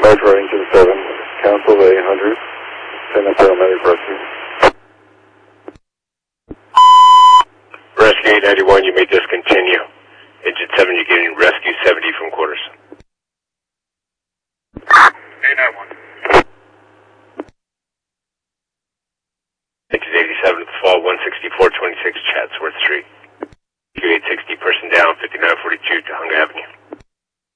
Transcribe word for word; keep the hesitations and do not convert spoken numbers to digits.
Departure engine seven, Council of eight hundred, send a paramedic rescue. Rescue eight ninety-one, you may discontinue. Engine seven, you're getting rescue seventy from quarters. eight ninety-one. Engine eighty-seven, fall one sixty-four twenty-six, Chatsworth Street. Q eight sixty, person down, fifty-nine forty-two, Tujunga Avenue.